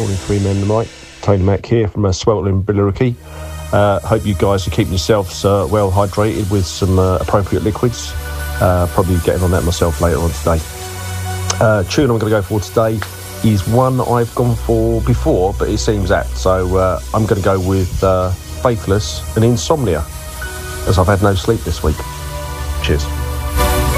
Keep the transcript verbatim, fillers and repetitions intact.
morning three men tonight. Tony Mack here from uh, Sweltering Billericay. Uh, hope you guys are keeping yourselves uh, well hydrated with some uh, appropriate liquids. Uh, probably getting on that myself later on today. Uh, tune I'm going to go for today is one I've gone for before, but it seems apt. So uh, I'm going to go with uh, Faithless and Insomnia, as I've had no sleep this week. Cheers.